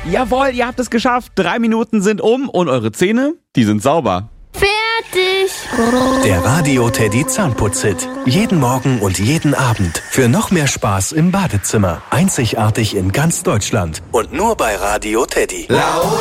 Jawohl, ihr habt es geschafft. 3 Minuten sind um und eure Zähne, die sind sauber. Fertig. Der Radio Teddy Zahnputz-Hit. Jeden Morgen und jeden Abend. Für noch mehr Spaß im Badezimmer. Einzigartig in ganz Deutschland. Und nur bei Radio Teddy. Laut